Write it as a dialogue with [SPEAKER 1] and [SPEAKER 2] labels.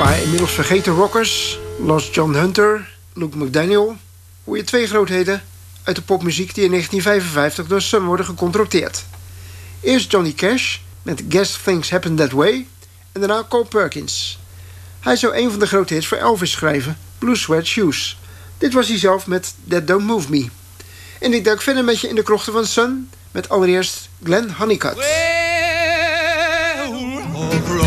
[SPEAKER 1] paar inmiddels vergeten rockers, Los John Hunter, Luke McDaniel, hoor je twee grootheden uit de popmuziek die in 1955 door Sun worden gecontracteerd. Eerst Johnny Cash met Guess Things Happen That Way en daarna Carl Perkins. Hij zou een van de grote hits voor Elvis schrijven, Blue Suede Shoes. Dit was hij zelf met That Don't Move Me. En ik duik verder met je in de krochten van Sun met allereerst Glenn Honeycutt.
[SPEAKER 2] Well,